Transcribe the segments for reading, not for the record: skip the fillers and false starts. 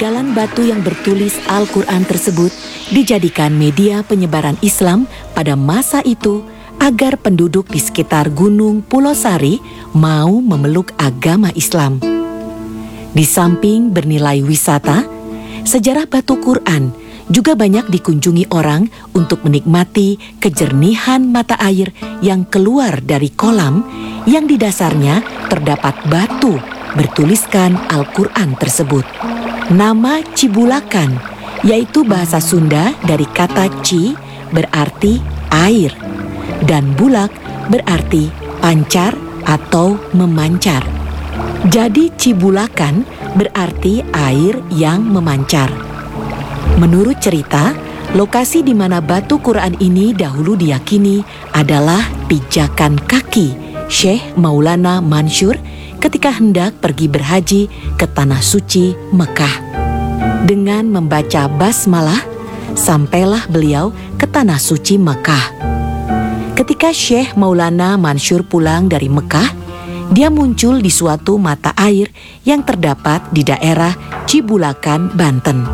peninggalan batu yang bertulis Al-Quran tersebut dijadikan media penyebaran Islam pada masa itu agar penduduk di sekitar Gunung Pulosari mau memeluk agama Islam. Di samping bernilai wisata, sejarah batu Quran juga banyak dikunjungi orang untuk menikmati kejernihan mata air yang keluar dari kolam yang di dasarnya terdapat batu bertuliskan Al-Quran tersebut. Nama Cibulakan, yaitu bahasa Sunda dari kata ci berarti air dan bulak berarti pancar atau memancar. Jadi Cibulakan berarti air yang memancar. Menurut cerita, lokasi di mana batu Quran ini dahulu diyakini adalah pijakan kaki Syekh Maulana Mansur ketika hendak pergi berhaji ke Tanah Suci Mekah. Dengan membaca basmalah, sampailah beliau ke Tanah Suci Mekah. Ketika Syekh Maulana Mansur pulang dari Mekah, dia muncul di suatu mata air yang terdapat di daerah Cibulakan, Banten.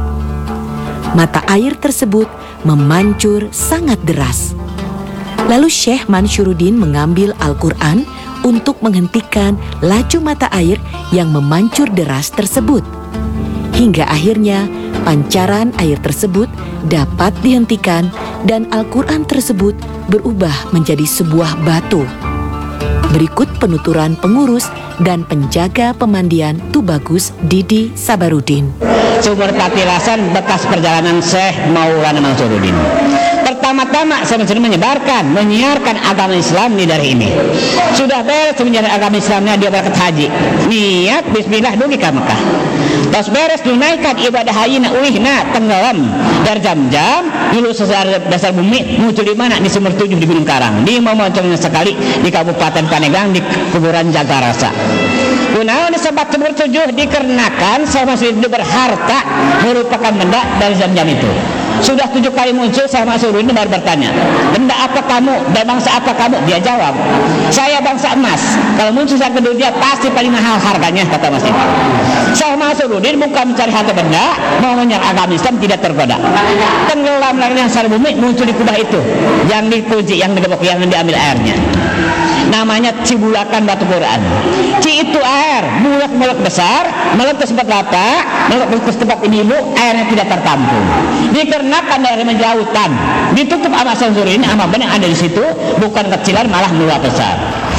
Mata air tersebut memancur sangat deras. Lalu Syekh Mansyuruddin mengambil Al-Quran untuk menghentikan laju mata air yang memancur deras tersebut. Hingga akhirnya pancaran air tersebut dapat dihentikan dan Al-Quran tersebut berubah menjadi sebuah batu. Berikut penuturan pengurus dan penjaga pemandian Tubagus Didi Sabarudin. Sumber patilasan bekas perjalanan Syekh Maulana Mansyuruddin. Pertama-tama saya menyiarkan agama Islam di dari ini. Sudah beres menyiarkan agama Islamnya, dia berangkat haji. Niat bismillah dugi ke Mekah. Terus beres tunaikan ibadah haji uihna tenggelam dari jam-jam dulu dasar bumi muncul di mana? Di Sumur 7 di Gunung Karang. Di momoncongnya sekali di Kabupaten Panegang di kuburan Jagarasa. Kunaon disebut Sumur 7 dikarenakan saya masih berharta merupakan benda dari jam-jam itu. Sudah 7 kali muncul saya masuk ini baru bertanya, benda apa kamu dan bangsa apa kamu? Dia jawab, saya bangsa emas. Kalau muncul saya kedua dia pasti paling mahal harganya, kata Mas itu. Saya masuk ini bukan mencari harta benda, mau menyerang agama Islam tidak tergoda. Tenggelam lagi yang bumi muncul di kubah itu, yang dipuji, yang digebok, yang diambil airnya. Namanya Cibulakan batu Quran. Ci itu air, bulak besar, melek ke tempat lapak, melek ke tempat ini ibu, airnya tidak tertampung. Dikarenakan daerah menjauhkan, ditutup sama sensor ini, sama benar yang ada di situ, bukan kecilan malah meluap besar.